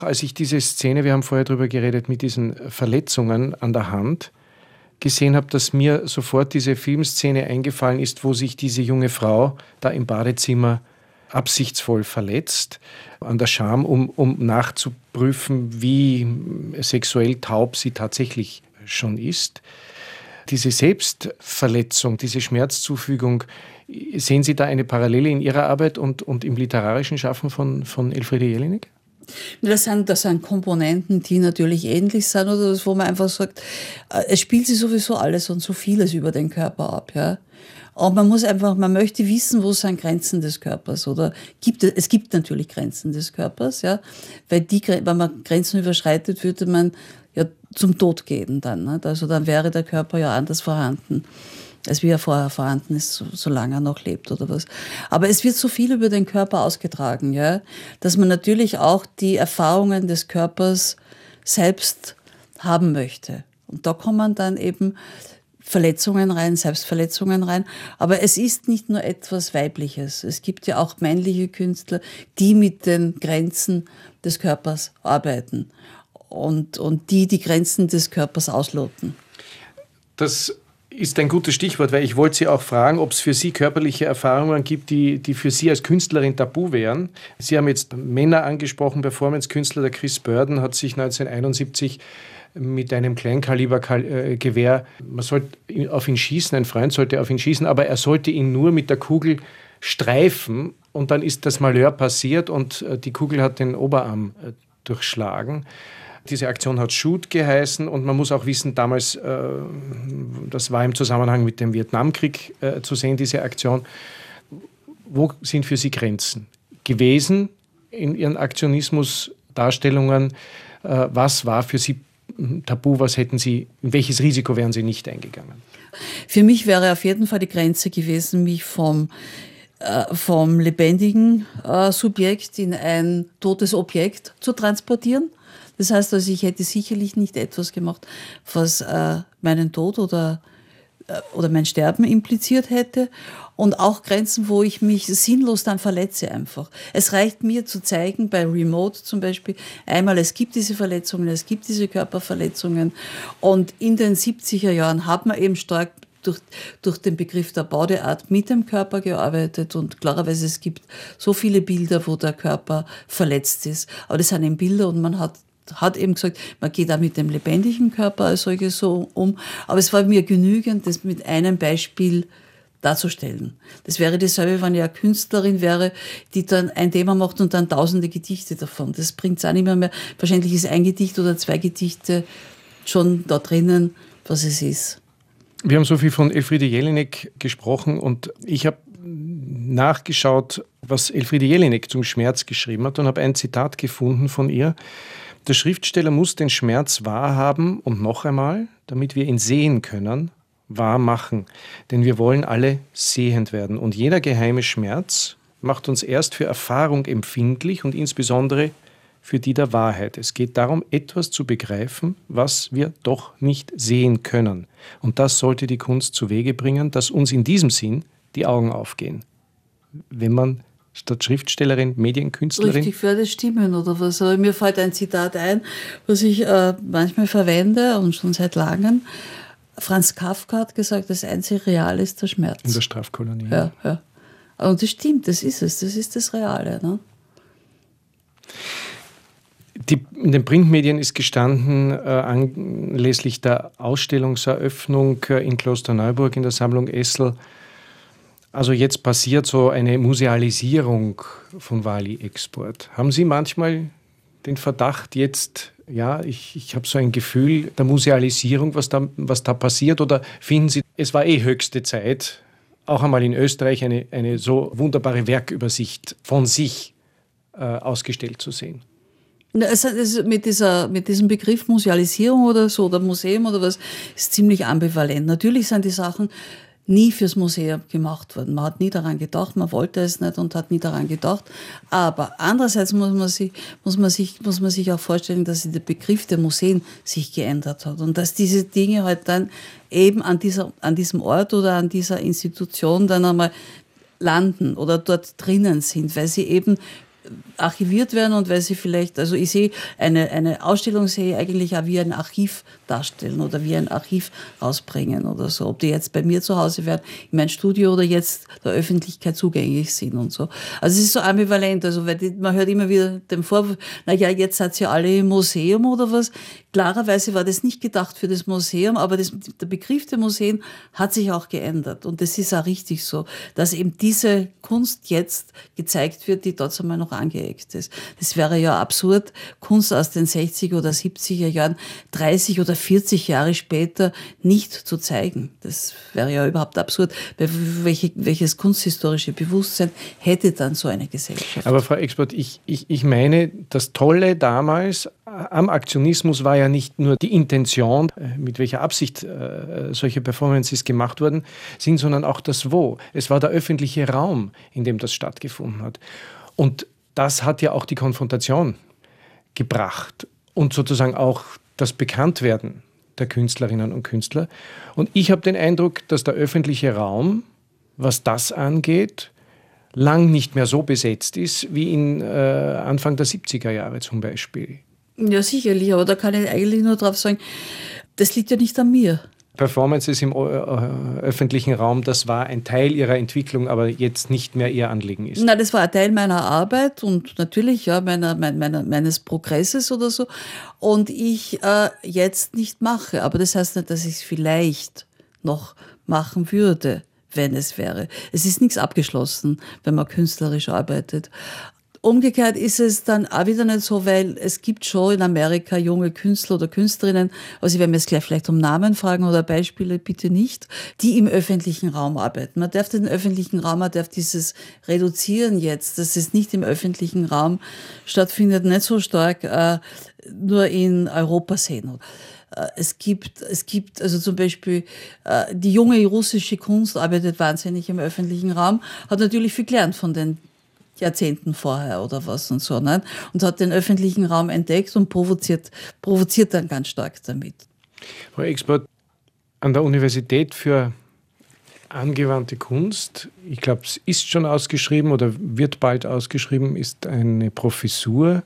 Als ich diese Szene, wir haben vorher darüber geredet, mit diesen Verletzungen an der Hand gesehen habe, dass mir sofort diese Filmszene eingefallen ist, wo sich diese junge Frau da im Badezimmer absichtsvoll verletzt an der Scham, um nachzuprüfen, wie sexuell taub sie tatsächlich schon ist. Diese Selbstverletzung, diese Schmerzzufügung, sehen Sie da eine Parallele in Ihrer Arbeit und im literarischen Schaffen von Elfriede Jelinek? Das sind Komponenten, die natürlich ähnlich sind, oder das, wo man einfach sagt, es spielt sich sowieso alles und so vieles über den Körper ab, ja. Und man möchte wissen, wo sind Grenzen des Körpers, oder es gibt natürlich Grenzen des Körpers, ja, weil wenn man Grenzen überschreitet, würde man ja zum Tod gehen dann, ne? Also dann wäre der Körper ja anders vorhanden, als wie er vorher vorhanden ist, solange er noch lebt oder was. Aber es wird so viel über den Körper ausgetragen, ja, dass man natürlich auch die Erfahrungen des Körpers selbst haben möchte. Und da kommen dann eben Verletzungen rein, Selbstverletzungen rein. Aber es ist nicht nur etwas Weibliches. Es gibt ja auch männliche Künstler, die mit den Grenzen des Körpers arbeiten und die Grenzen des Körpers ausloten. Das ist ein gutes Stichwort, weil ich wollte Sie auch fragen, ob es für Sie körperliche Erfahrungen gibt, die für Sie als Künstlerin tabu wären. Sie haben jetzt Männer angesprochen, Performance-Künstler, der Chris Burden hat sich 1971 mit einem Kleinkalibergewehr, man sollte auf ihn schießen, ein Freund sollte auf ihn schießen, aber er sollte ihn nur mit der Kugel streifen und dann ist das Malheur passiert und die Kugel hat den Oberarm durchschlagen. Diese Aktion hat Shoot geheißen und man muss auch wissen, damals, das war im Zusammenhang mit dem Vietnamkrieg zu sehen, diese Aktion. Wo sind für Sie Grenzen gewesen in Ihren Aktionismus-Darstellungen? Was war für Sie tabu? In welches Risiko wären Sie nicht eingegangen? Für mich wäre auf jeden Fall die Grenze gewesen, mich vom lebendigen Subjekt in ein totes Objekt zu transportieren. Das heißt also, ich hätte sicherlich nicht etwas gemacht, was meinen Tod oder mein Sterben impliziert hätte. Und auch Grenzen, wo ich mich sinnlos dann verletze einfach. Es reicht mir zu zeigen, bei Remote zum Beispiel, einmal, es gibt diese Verletzungen, es gibt diese Körperverletzungen. Und in den 70er Jahren hat man eben stark durch den Begriff der Body Art mit dem Körper gearbeitet und klarerweise es gibt so viele Bilder, wo der Körper verletzt ist. Aber das sind eben Bilder und man hat eben gesagt, man geht auch mit dem lebendigen Körper als solches so um. Aber es war mir genügend, das mit einem Beispiel darzustellen. Das wäre dasselbe, wenn ich eine Künstlerin wäre, die dann ein Thema macht und dann tausende Gedichte davon. Das bringt es auch nicht mehr. Wahrscheinlich ist ein Gedicht oder zwei Gedichte schon da drinnen, was es ist. Wir haben so viel von Elfriede Jelinek gesprochen und ich habe nachgeschaut, was Elfriede Jelinek zum Schmerz geschrieben hat und habe ein Zitat gefunden von ihr. Der Schriftsteller muss den Schmerz wahrhaben und noch einmal, damit wir ihn sehen können, wahr machen. Denn wir wollen alle sehend werden. Und jeder geheime Schmerz macht uns erst für Erfahrung empfindlich und insbesondere für die der Wahrheit. Es geht darum, etwas zu begreifen, was wir doch nicht sehen können. Und das sollte die Kunst zu Wege bringen, dass uns in diesem Sinn die Augen aufgehen. Wenn man statt Schriftstellerin, Medienkünstlerin. Richtig, für das Stimmen oder was. Aber mir fällt ein Zitat ein, was ich manchmal verwende und schon seit langem. Franz Kafka hat gesagt, das einzige Real ist der Schmerz. In der Strafkolonie. Ja. Und das stimmt, das ist es, das ist das Reale. Ne? In den Printmedien ist gestanden, anlässlich der Ausstellungseröffnung in Klosterneuburg in der Sammlung Essl, also jetzt passiert so eine Musealisierung von Wally-Export. Haben Sie manchmal den Verdacht jetzt, ja, ich habe so ein Gefühl der Musealisierung, was da passiert, oder finden Sie, es war höchste Zeit, auch einmal in Österreich eine so wunderbare Werkübersicht von sich ausgestellt zu sehen? Mit diesem Begriff Musealisierung oder so, oder Museum oder was, ist ziemlich ambivalent. Natürlich sind die Sachen nie fürs Museum gemacht worden. Man hat nie daran gedacht, man wollte es nicht und hat nie daran gedacht. Aber andererseits muss man sich auch vorstellen, dass der Begriff der Museen sich geändert hat und dass diese Dinge halt dann eben an diesem Ort oder an dieser Institution dann einmal landen oder dort drinnen sind, weil sie eben archiviert werden und weil sie vielleicht, also ich sehe eine Ausstellung sehe ich eigentlich auch wie ein Archiv darstellen oder wie ein Archiv rausbringen oder so. Ob die jetzt bei mir zu Hause werden, in mein Studio oder jetzt der Öffentlichkeit zugänglich sind und so. Also es ist so ambivalent, also weil man hört immer wieder den Vorwurf, naja, jetzt seid ihr alle im Museum oder was. Klarerweise war das nicht gedacht für das Museum, aber der Begriff der Museen hat sich auch geändert. Und das ist auch richtig so, dass eben diese Kunst jetzt gezeigt wird, die dort einmal noch angeeckt ist. Das wäre ja absurd, Kunst aus den 60er oder 70er Jahren 30 oder 40 Jahre später nicht zu zeigen. Das wäre ja überhaupt absurd. Welches kunsthistorische Bewusstsein hätte dann so eine Gesellschaft? Aber Frau Expert, ich meine, das Tolle damals am Aktionismus war ja nicht nur die Intention, mit welcher Absicht solche Performances gemacht wurden, sondern auch das Wo. Es war der öffentliche Raum, in dem das stattgefunden hat. Und das hat ja auch die Konfrontation gebracht und sozusagen auch das Bekanntwerden der Künstlerinnen und Künstler. Und ich habe den Eindruck, dass der öffentliche Raum, was das angeht, lang nicht mehr so besetzt ist wie in Anfang der 70er Jahre zum Beispiel. Ja, sicherlich, aber da kann ich eigentlich nur drauf sagen, das liegt ja nicht an mir. Performances im öffentlichen Raum, das war ein Teil ihrer Entwicklung, aber jetzt nicht mehr ihr Anliegen ist. Nein, das war ein Teil meiner Arbeit und natürlich ja meines Progresses oder so. Und ich jetzt nicht mache. Aber das heißt nicht, dass ich es vielleicht noch machen würde, wenn es wäre. Es ist nichts abgeschlossen, wenn man künstlerisch arbeitet. Umgekehrt ist es dann auch wieder nicht so, weil es gibt schon in Amerika junge Künstler oder Künstlerinnen, also ich werde mir jetzt gleich vielleicht um Namen fragen oder Beispiele bitte nicht, die im öffentlichen Raum arbeiten. Man darf den öffentlichen Raum, man darf dieses Reduzieren jetzt, dass es nicht im öffentlichen Raum stattfindet, nicht so stark nur in Europa sehen. Es gibt also zum Beispiel die junge russische Kunst arbeitet wahnsinnig im öffentlichen Raum, hat natürlich viel gelernt von den Jahrzehnten vorher oder was und so, ne? Und hat den öffentlichen Raum entdeckt und provoziert dann ganz stark damit. Frau Expert, an der Universität für angewandte Kunst, ich glaube, es ist schon ausgeschrieben oder wird bald ausgeschrieben, ist eine Professur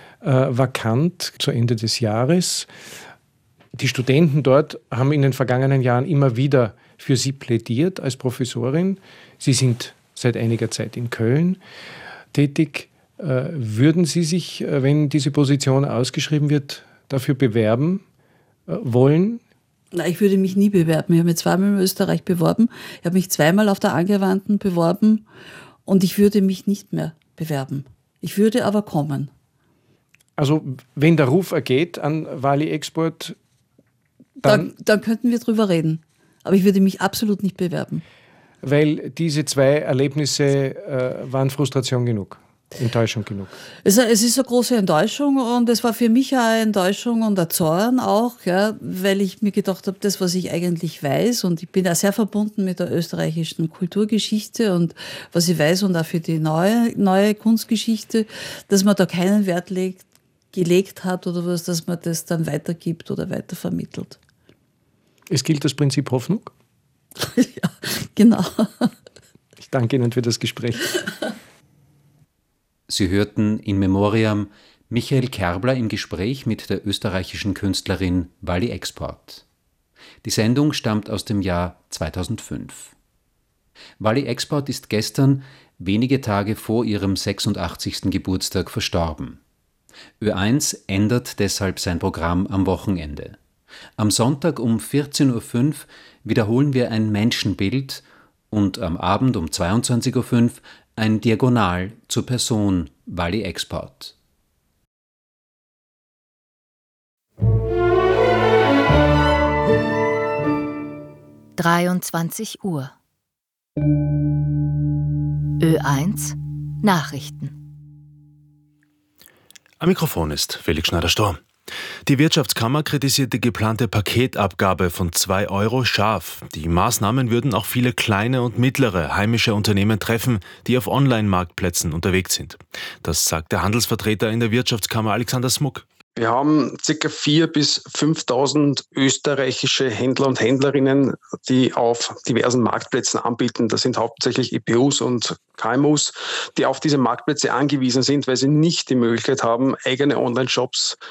vakant zu Ende des Jahres. Die Studenten dort haben in den vergangenen Jahren immer wieder für Sie plädiert als Professorin. Sie sind seit einiger Zeit in Köln tätig. Würden Sie sich, wenn diese Position ausgeschrieben wird, dafür bewerben wollen? Na, ich würde mich nie bewerben. Ich habe mich zweimal in Österreich beworben. Ich habe mich zweimal auf der Angewandten beworben und ich würde mich nicht mehr bewerben. Ich würde aber kommen. Also wenn der Ruf ergeht an Wally Export, dann könnten wir drüber reden. Aber ich würde mich absolut nicht bewerben. Weil diese zwei Erlebnisse waren Frustration genug, Enttäuschung genug. Es ist eine große Enttäuschung und es war für mich auch eine Enttäuschung und ein Zorn auch, ja, weil ich mir gedacht habe, das, was ich eigentlich weiß, und ich bin auch sehr verbunden mit der österreichischen Kulturgeschichte und was ich weiß und auch für die neue Kunstgeschichte, dass man da keinen Wert gelegt hat oder was, dass man das dann weitergibt oder weitervermittelt. Es gilt das Prinzip Hoffnung? Ja, genau. Ich danke Ihnen für das Gespräch. Sie hörten in Memoriam Michael Kerbler im Gespräch mit der österreichischen Künstlerin Wally Export. Die Sendung stammt aus dem Jahr 2005. Wally Export ist gestern, wenige Tage vor ihrem 86. Geburtstag, verstorben. Ö1 ändert deshalb sein Programm am Wochenende. Am Sonntag um 14.05 Uhr wiederholen wir ein Menschenbild und am Abend um 22.05 Uhr ein Diagonal zur Person Wally Export. (23 Uhr) Ö1 Nachrichten. Am Mikrofon ist Felix Schneider-Storm. Die Wirtschaftskammer kritisiert die geplante Paketabgabe von 2 € scharf. Die Maßnahmen würden auch viele kleine und mittlere heimische Unternehmen treffen, die auf Online-Marktplätzen unterwegs sind. Das sagt der Handelsvertreter in der Wirtschaftskammer Alexander Smuck. Wir haben ca. 4.000 bis 5.000 österreichische Händler und Händlerinnen, die auf diversen Marktplätzen anbieten. Das sind hauptsächlich EPUs und KMUs, die auf diese Marktplätze angewiesen sind, weil sie nicht die Möglichkeit haben, eigene Online-Shops